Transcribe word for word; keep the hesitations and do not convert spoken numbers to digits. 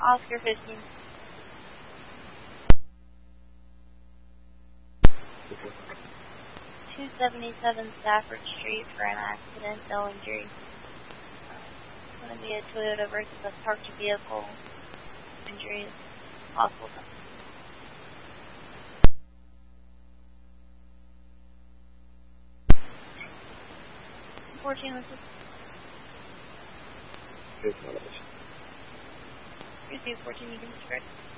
Oscar fifteen. two seventy-seven Stafford Street for an accident, no injury. It's going to be a Toyota versus a parked vehicle. Injuries possible. fourteen, this is... Here's fourteen, you can discard.